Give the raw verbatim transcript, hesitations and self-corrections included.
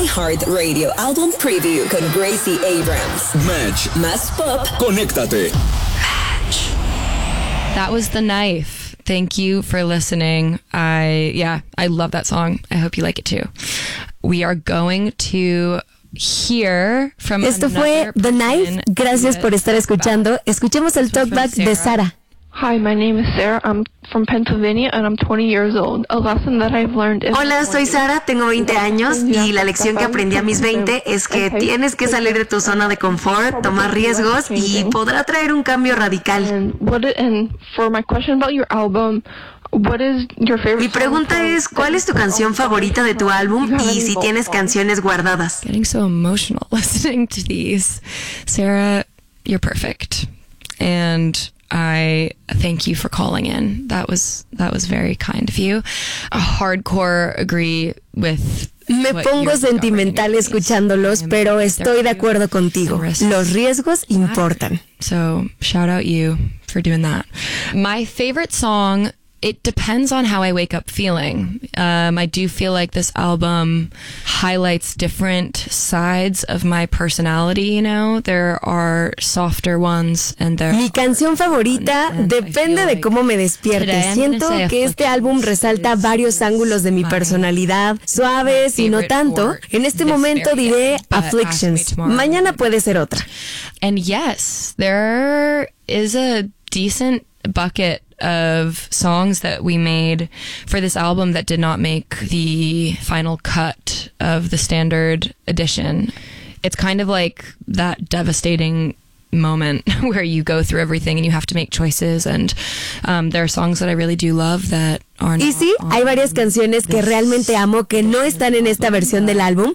iHeartRadio Album Preview con Gracie Abrams. Match. Más pop. Conéctate. Match. That was The Knife. Thank you for listening. I, yeah, I love that song. I hope you like it too. We are going to hear from Esto fue The Knife. Gracias por estar escuchando. Escuchemos el talkback de Sara. Hi, my name is Sarah. I'm from Pennsylvania and I'm twenty years old. A lesson that I've learned is... Hola, soy Sara, tengo veinte años y la lección que aprendí a mis veinte es que tienes que salir de tu zona de confort, tomar riesgos y podrá traer un cambio radical. And what it, and for my question about your album, what is your favorite Mi pregunta es, ¿cuál es tu canción favorita de tu álbum y si tienes canciones guardadas? Getting so emotional listening to these. Sarah, you're perfect. And I thank you for calling in. That was that was very kind of you. I hardcore agree with Me pongo sentimental escuchándolos, pero estoy de acuerdo contigo. Los riesgos importan. So, shout out you for doing that. My favorite song, it depends on how I wake up feeling. Um, I do feel like this album highlights different sides of my personality, you know? There are softer ones and there Mi canción favorita depende de cómo me despierte. Siento que este álbum resalta varios ángulos de mi personalidad, suaves y no tanto. En este momento diré Afflictions. Mañana puede ser otra. And yes, there is a decent bucket of songs that we made for this album that did not make the final cut of the standard edition. It's kind of like that devastating moment where you go through everything and you have to make choices, and um, there are songs that I really do love that are not. Y sí, hay varias canciones que realmente amo que no están en esta versión del álbum,